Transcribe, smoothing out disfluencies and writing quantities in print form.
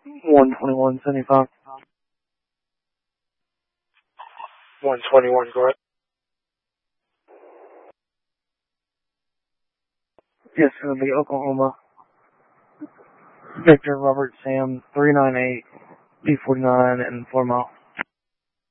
121.75. 121, go ahead. Yes, it'll be Oklahoma. Victor Robert Sam 398 B49 and 4 mile.